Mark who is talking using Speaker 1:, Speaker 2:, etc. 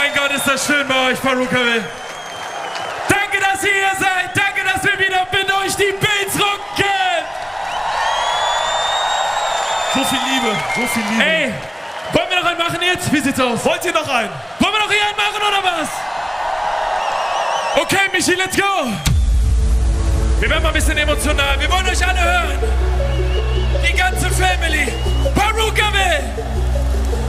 Speaker 1: Mein Gott, ist das schön bei euch, Perukaville. Danke, dass ihr hier seid. Danke, dass wir wieder mit euch die Beats rocken.
Speaker 2: So viel Liebe, so viel Liebe.
Speaker 1: Ey, wollen wir noch einen machen jetzt? Wie sieht's aus?
Speaker 2: Wollt ihr noch einen?
Speaker 1: Wollen wir noch hier einen machen oder was? Okay, Michi, let's go. Wir werden mal ein bisschen emotional. Wir wollen euch alle hören. Die ganze Family. Perukaville.